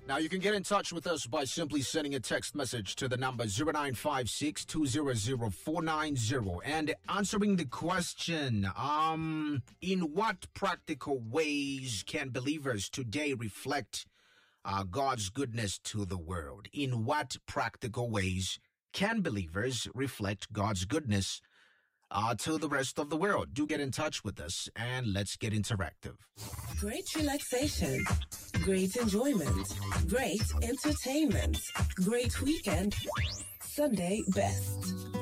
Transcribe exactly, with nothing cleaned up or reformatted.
Now, you can get in touch with us by simply sending a text message to the number zero nine five six, two zero zero, four nine zero and answering the question, um, in what practical ways can believers today reflect uh, God's goodness to the world? In what practical ways can believers reflect God's goodness uh, to the rest of the world? Do get in touch with us and let's get interactive. Great relaxation, great enjoyment, great entertainment, great weekend, Sunday best.